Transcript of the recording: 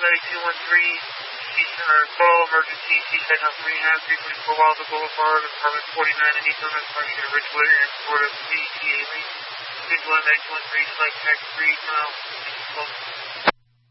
call emergency Seaside Health and Rehab, 324 Wilder Boulevard, apartment 49 in East Orange, County, Ridgewood, and Florida, PTA link. 61913, flight tax 3 mile.